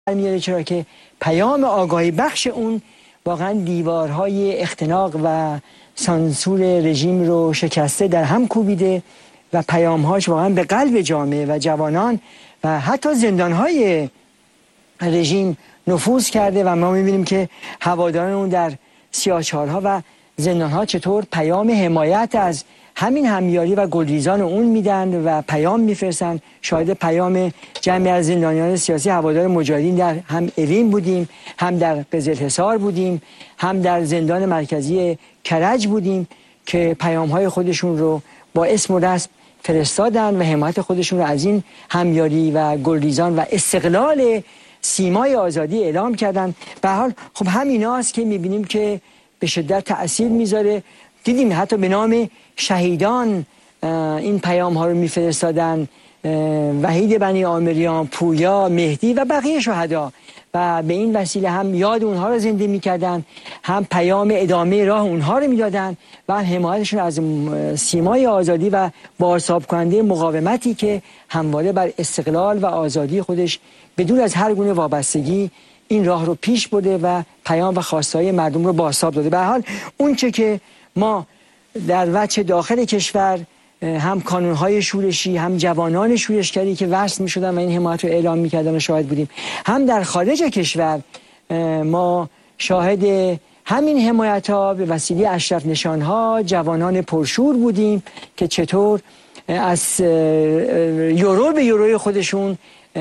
میاره، چرا که پیام آگاهی بخش اون واقعا دیوارهای اختناق و سانسور رژیم رو شکسته، در هم کوبیده و پیامهاش واقعا به قلب جامعه و جوانان و حتی زندانهای رژیم نفوذ کرده و ما میبینیم که هواداران اون در سیاهچال‌ها و زندانها چطور پیام حمایت از همین همیاری و گلریزان اون میدن و پیام میفرستن. شاهد پیام جمعی از زندانیان سیاسی هوادار مجاهدین در هم اوین بودیم، هم در قزلحصار بودیم، هم در زندان مرکزی کرج بودیم که پیام‌های خودشون رو با اسم و رسم فرستادن و حمایت خودشون رو از این همیاری و گلریزان و استقلال سیمای آزادی اعلام کردن. به هر حال خب همیناست که میبینیم که به شدت تأثیر میذاره. دیدیم حتی به نام شهیدان این پیام ها رو میفرستادن، وحید بنی آمریان، پویا، مهدی و بقیه شهدا، و به این وسیله هم یاد اونها رو زنده میکردن، هم پیام ادامه راه اونها رو میدادن و هم حمایتشون از سیمای آزادی و بازتاب کننده مقاومتی که همواره بر استقلال و آزادی خودش بدون از هر گونه وابستگی این راه رو پیش برده و پیام و خواستهای مردم رو بازتاب داده. به هر حال اون چه که ما در وجه داخل کشور هم کانونهای شورشی، هم جوانان شورشگری که وصل می‌شدن و این حمایت رو اعلام می‌کردن و شاهد بودیم، هم در خارج کشور ما شاهد همین حمایت‌ها به وسیله اشرف نشان‌ها، جوانان پرشور بودیم که چطور از یورو به یوروی خودشون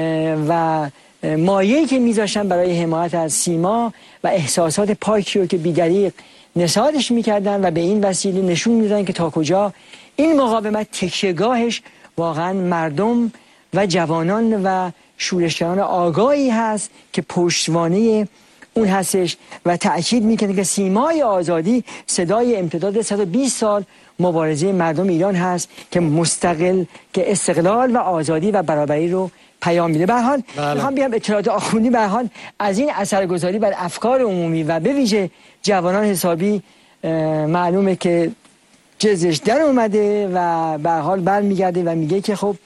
و مایه‌ای که می‌ذاشتن برای حمایت از سیما و احساسات پاکی رو که بی‌دریغ نسادش میکردن و به این وسیله نشون میدادن که تا کجا این مقاومت تکیه‌گاهش واقعا مردم و جوانان و شورشگران آگاهی هست که پشتوانه اون هستش و تأکید میکنه که سیمای آزادی صدای امتداد 120 سال مبارزه مردم ایران هست که مستقل، که استقلال و آزادی و برابری رو پیام میده. به هر حال میخوام بیام اطلاعات آخوندی به هر حال از این اثرگذاری بر افکار عمومی و به ویژه جوانان حسابی معلومه که جزش در اومده و به هر حال برمیگرده و میگه که خب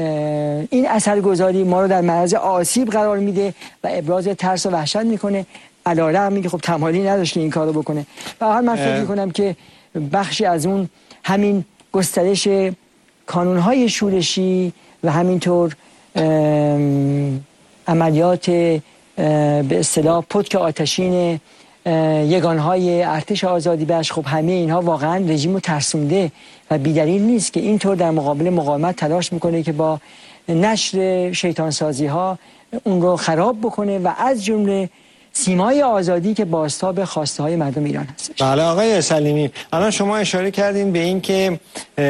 این اثرگذاری ما رو در معرض آسیب قرار میده و ابراز ترس و وحشت میکنه. علیرغم میگه خب تمایلی نداشته این کارو بکنه. به هر حال من فکر میکنم که بخشی از اون همین گسترش کانونهای شورشی و همینطور عملیات به اصطلاح پتک آتشین یگانهای ارتش آزادی بخش، خب همه اینها واقعا رژیم رو ترسونده و بی‌دلیل نیست که اینطور در مقابل مقاومت تلاش میکنه که با نشر شیطانسازی ها اون رو خراب بکنه و از جمله سیمای آزادی که بازتاب خواسته های مردم ایران هست. بله آقای سلیمی، الان شما اشاره کردین به این که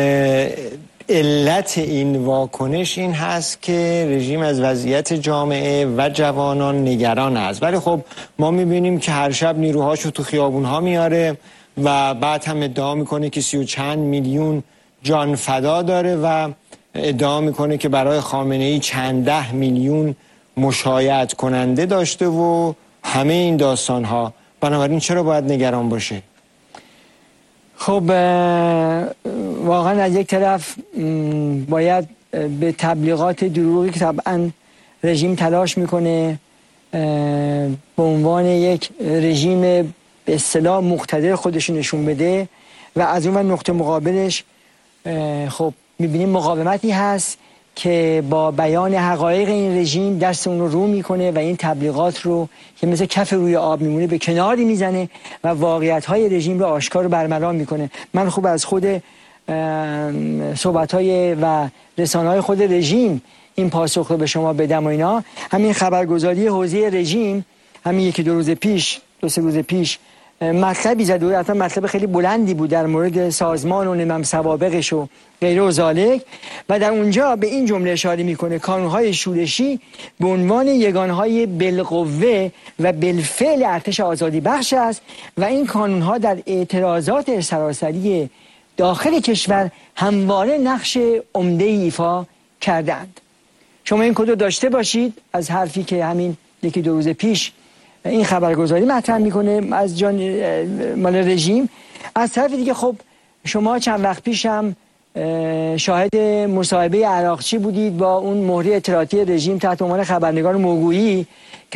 علت این واکنش این هست که رژیم از وضعیت جامعه و جوانان نگران است، ولی خب ما میبینیم که هر شب نیروهاشو تو خیابونها میاره و بعد هم ادعا میکنه که 30 و چند میلیون جان فدا داره و ادعا میکنه که برای خامنه‌ای چند 10 میلیون مشایعت کننده داشته و همه این داستانها. بنابراین چرا باید نگران باشه؟ خب واقعا از یک طرف باید به تبلیغات دروغی که طبعا رژیم تلاش میکنه به عنوان یک رژیم به اصطلاح مقتدر خودش نشون بده و از اون نقطه مقابلش خب میبینیم مقاومتی هست که با بیان حقایق این رژیم دست اون رو میکنه و این تبلیغات رو که مثل کف روی آب میمونه به کناری میزنه و واقعیت‌های رژیم رو آشکار و برملا میکنه. من خوب از خود صحبت‌های و رسانه‌های خود رژیم این پاسخ رو به شما بدم و اینا. همین خبرگزاری حوزه رژیم همین 1-2 روز پیش 2-3 روز پیش مطلبی زد و اصلا مطلب خیلی بلندی بود در مورد سازمان و نمیم سوابقش و غیره و ذالک و در اونجا به این جمله اشاره میکنه کانونهای شورشی به عنوان یگانهای بالقوه و بالفعل ارتش آزادی بخش است و این کانونها در اعتراضات سراسری داخل کشور همواره نقش عمده ایفا کردند. شما این کدو داشته باشید از حرفی که همین 1-2 روز پیش این خبرگزاری مطرح میکنه از جان مال رژیم. از طرف دیگه خب شما چند وقت پیش هم شاهد مصاحبه عراقچی بودید با اون مهره اطلاعاتی رژیم تحت عنوان خبرنگار موقوعی